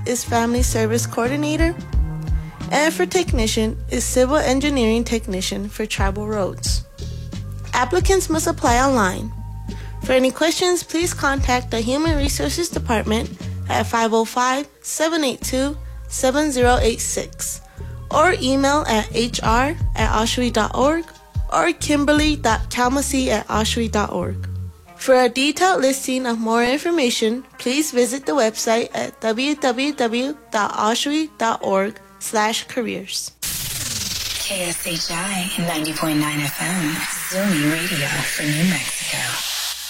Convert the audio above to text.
is Family Service Coordinator. And for Technician is Civil Engineering Technician for Tribal Roads. Applicants must apply online. For any questions, please contact the Human Resources Department at 505-782-7086 or email at hr@oshewe.org or kimberly.kalmasi@oshewe.org. For a detailed listing of more information, please visit the website at www.oshewe.org/careers. KSHI 90.9 FM, Zuni Radio for New Mexico.